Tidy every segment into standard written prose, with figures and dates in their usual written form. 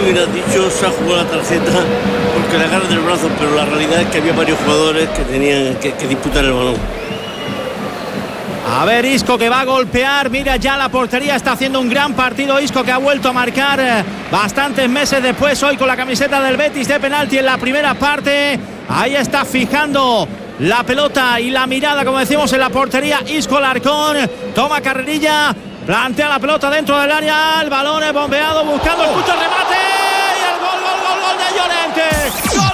hubieras dicho, se ha jugado la tarjeta porque le agarran del brazo, pero la realidad es que había varios jugadores que tenían que disputar el balón. A ver, Isco que va a golpear, mira ya la portería, está haciendo un gran partido Isco, que ha vuelto a marcar bastantes meses después, hoy con la camiseta del Betis, de penalti en la primera parte. Ahí está fijando la pelota y la mirada, como decimos, en la portería Isco Alarcón. Toma carrerilla, plantea la pelota dentro del área, el balón es bombeado, buscando el punto, el remate y el gol de Llorente. ¡Gol!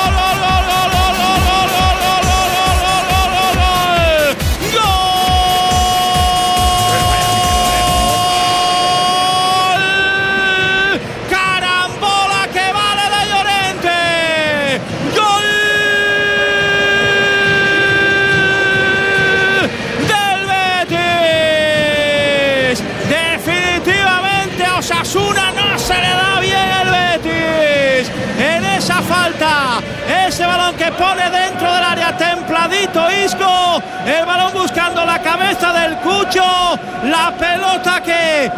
Falta ese balón que pone dentro del área, templadito Isco, el balón buscando la cabeza del Cucho, la pelota que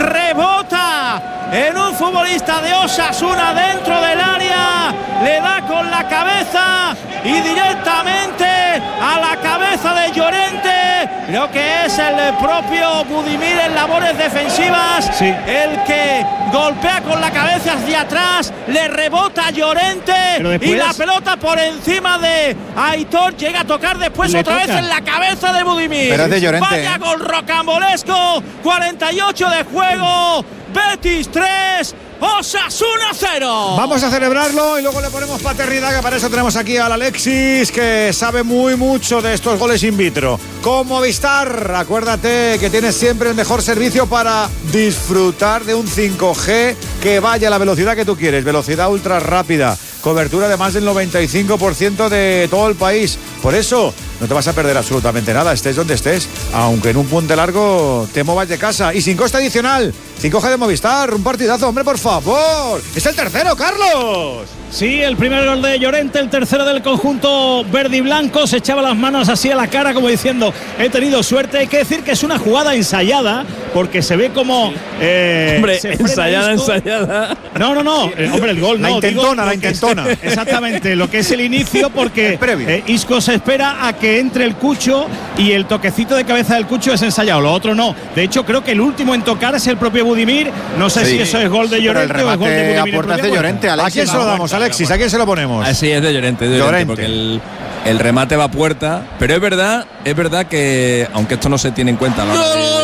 rebota en un futbolista de Osasuna dentro del área, le da con la cabeza y directamente a la cabeza de Llorente. Creo que es el propio Budimir en labores defensivas, sí, el que golpea con la cabeza hacia atrás, le rebota a Llorente después, y la pelota por encima de Aitor llega a tocar después otra vez en la cabeza de Budimir. Pero es de Llorente. Vaya gol rocambolesco, 48 de juego, Betis 3, Osasuna 0. Vamos a celebrarlo y luego le ponemos paternidad, que para eso tenemos aquí al Alexis, que sabe muy mucho de estos goles in vitro. Con Movistar, acuérdate que tienes siempre el mejor servicio para disfrutar de un 5G que vaya a la velocidad que tú quieres, velocidad ultra rápida, cobertura de más del 95% de todo el país. Por eso no te vas a perder absolutamente nada, estés donde estés, aunque en un puente largo te movas de casa. Y sin coste adicional, 5G de Movistar, un partidazo, hombre, por favor. Es el tercero, Carlos. Sí, el primer gol de Llorente, el tercero del conjunto verde y blanco. Se echaba las manos así a la cara como diciendo, he tenido suerte. Hay que decir que es una jugada ensayada, porque se ve como hombre, ensayada. No, hombre, el gol la no, intentona. Exactamente, lo que es el inicio, porque Isco se espera a que entre el Cucho y el toquecito de cabeza del Cucho es ensayado, lo otro no. De hecho, creo que el último en tocar es el propio Budimir. No sé si eso es gol de Llorente o es gol de Budimir. A puerta de Llorente, Alexis. ¿A quién se lo damos, Alexis? ¿A quién se lo ponemos? Así es de Llorente, porque el remate va a puerta, pero es verdad que, aunque esto no se tiene en cuenta,